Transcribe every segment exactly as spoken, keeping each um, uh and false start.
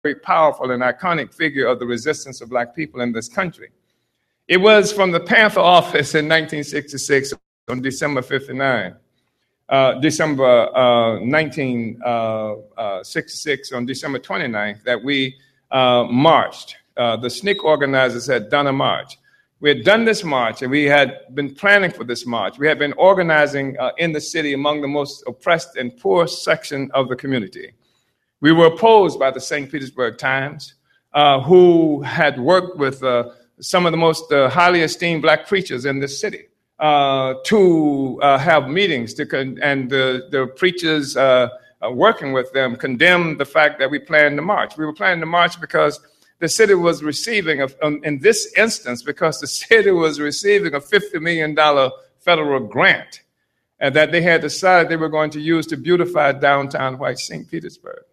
very powerful and iconic figure of the resistance of black people in this country. It was from the Panther office in nineteen sixty-six on December fifty-nine, uh, December uh, nineteen sixty-six on December twenty-ninth that we uh, marched. Uh, the S N C C organizers had done a march. We had done this march, and we had been planning for this march. We had been organizing uh, in the city among the most oppressed and poor section of the community. We were opposed by the Saint Petersburg Times, uh, who had worked with uh, some of the most uh, highly esteemed black preachers in this city uh, to uh, have meetings, to con- and the, the preachers uh, uh, working with them condemned the fact that we planned to march. We were planning to march because the city was receiving, a, um, in this instance, because the city was receiving a fifty million dollars federal grant and that they had decided they were going to use to beautify downtown white Saint Petersburg.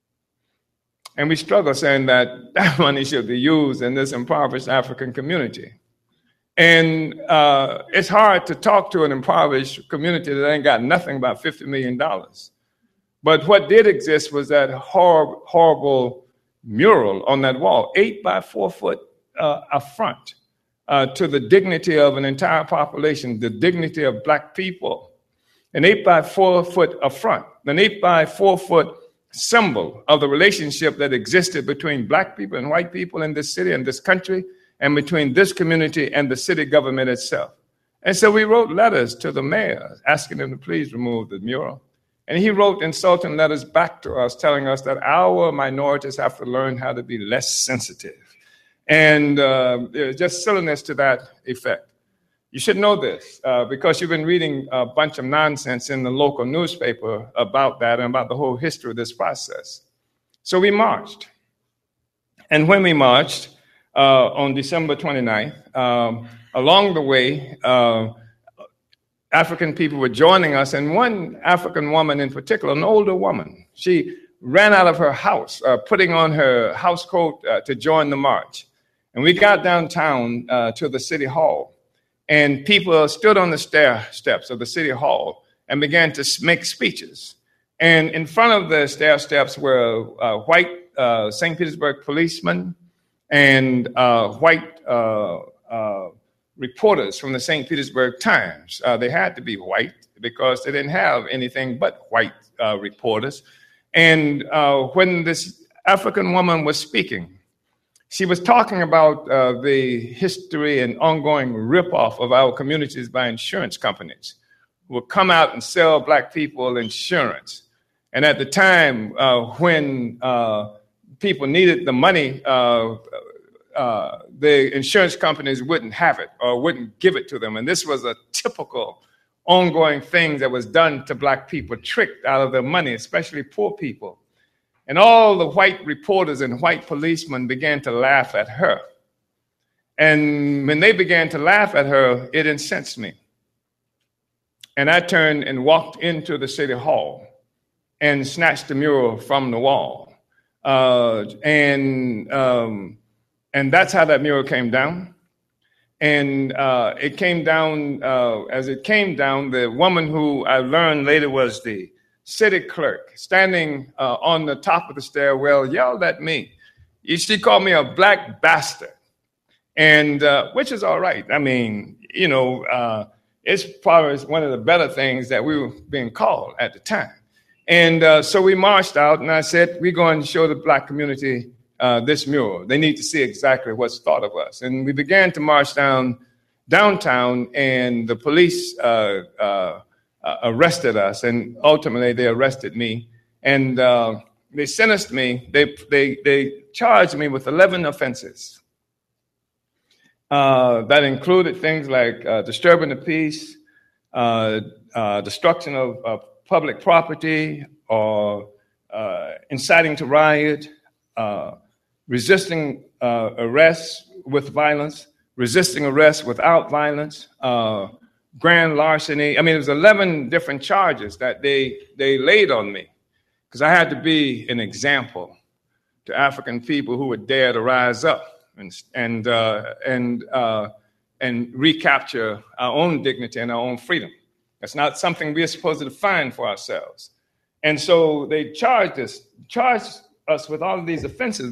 And we struggle saying that that money should be used in this impoverished African community. And uh, it's hard to talk to an impoverished community that ain't got nothing about fifty million dollars. But what did exist was that hor- horrible mural on that wall, eight by four foot uh, affront uh, to the dignity of an entire population, the dignity of black people. An eight by four foot affront, an eight by four foot symbol of the relationship that existed between black people and white people in this city and this country, and between this community and the city government itself. And so we wrote letters to the mayor asking him to please remove the mural. And he wrote insulting letters back to us telling us that our minorities have to learn how to be less sensitive. And uh, just silliness to that effect. You should know this uh, because you've been reading a bunch of nonsense in the local newspaper about that and about the whole history of this process. So we marched. And when we marched uh, on December twenty-ninth, um, along the way, uh, African people were joining us, and one African woman in particular, an older woman, she ran out of her house, uh, putting on her house coat uh, to join the march. And we got downtown uh, to the city hall, and people stood on the stair steps of the city hall and began to make speeches. And in front of the stair steps were uh, white uh, Saint Petersburg policemen and uh, white uh, uh, reporters from the Saint Petersburg Times. Uh, they had to be white because they didn't have anything but white uh, reporters. And uh, when this African woman was speaking, she was talking about uh, the history and ongoing ripoff of our communities by insurance companies who would come out and sell black people insurance. And at the time uh, when uh, people needed the money, uh, Uh, the insurance companies wouldn't have it or wouldn't give it to them. And this was a typical ongoing thing that was done to black people, tricked out of their money, especially poor people. And all the white reporters and white policemen began to laugh at her. And when they began to laugh at her, it incensed me. And I turned and walked into the city hall and snatched the mural from the wall. Uh, and um, And that's how that mural came down. And uh, it came down, uh, as it came down, the woman who I learned later was the city clerk, standing uh, on the top of the stairwell, yelled at me. She called me a black bastard, and uh, which is all right. I mean, you know, uh, it's probably one of the better things that we were being called at the time. And uh, so we marched out, and I said, we're going to show the black community Uh, this mural. They need to see exactly what's thought of us. And we began to march down downtown, and the police uh, uh, uh, arrested us, and ultimately they arrested me. And uh, they sentenced me. They, they, they charged me with eleven offenses. Uh, that included things like uh, disturbing the peace, uh, uh, destruction of, of public property, or uh, inciting to riot, uh, resisting uh, arrest with violence, resisting arrest without violence, uh, grand larceny. I mean, there's eleven different charges that they they laid on me because I had to be an example to African people who would dare to rise up and and uh, and uh, and recapture our own dignity and our own freedom. That's not something we're supposed to define for ourselves. And so they charged us, charged us with all of these offenses.